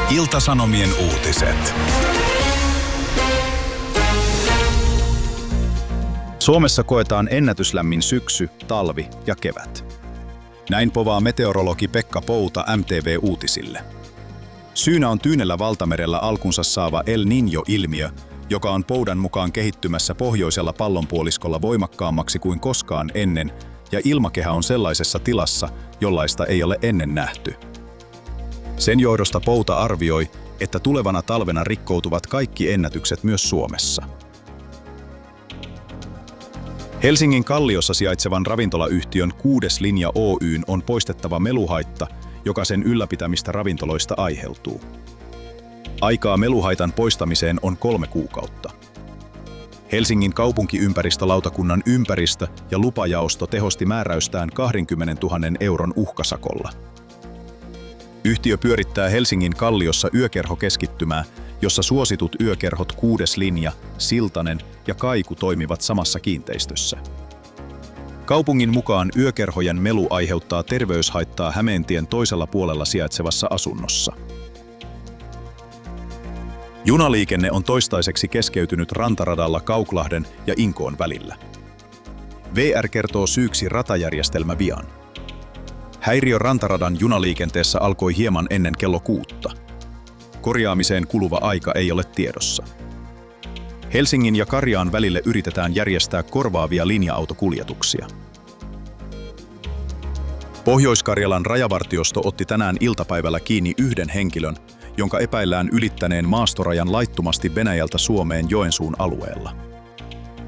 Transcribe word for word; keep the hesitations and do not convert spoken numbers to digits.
Ilta-Sanomien uutiset. Suomessa koetaan ennätyslämmin syksy, talvi ja kevät. Näin povaa meteorologi Pekka Pouta M T V-uutisille. Syynä on Tyynellä valtamerellä alkunsa saava El Niño-ilmiö, joka on Poudan mukaan kehittymässä pohjoisella pallonpuoliskolla voimakkaammaksi kuin koskaan ennen, ja ilmakehä on sellaisessa tilassa, jollaista ei ole ennen nähty. Sen johdosta Pouta arvioi, että tulevana talvena rikkoutuvat kaikki ennätykset myös Suomessa. Helsingin Kalliossa sijaitsevan ravintolayhtiön Kuudes linja Oyn on poistettava meluhaitta, joka sen ylläpitämistä ravintoloista aiheutuu. Aikaa meluhaitan poistamiseen on kolme kuukautta. Helsingin kaupunkiympäristölautakunnan ympäristö- ja lupajaosto tehosti määräystään kaksikymmentätuhatta euron uhkasakolla. Yhtiö pyörittää Helsingin Kalliossa yökerhokeskittymää, jossa suositut yökerhot Kuudes linja, Siltanen ja Kaiku toimivat samassa kiinteistössä. Kaupungin mukaan yökerhojen melu aiheuttaa terveyshaittaa Hämeentien toisella puolella sijaitsevassa asunnossa. Junaliikenne on toistaiseksi keskeytynyt rantaradalla Kauklahden ja Inkoon välillä. V R kertoo syyksi ratajärjestelmävian. Häiriö rantaradan junaliikenteessä alkoi hieman ennen kello kuutta. Korjaamiseen kuluva aika ei ole tiedossa. Helsingin ja Karjaan välille yritetään järjestää korvaavia linja-autokuljetuksia. Pohjois-Karjalan rajavartiosto otti tänään iltapäivällä kiinni yhden henkilön, jonka epäillään ylittäneen maastorajan laittomasti Venäjältä Suomeen Joensuun alueella.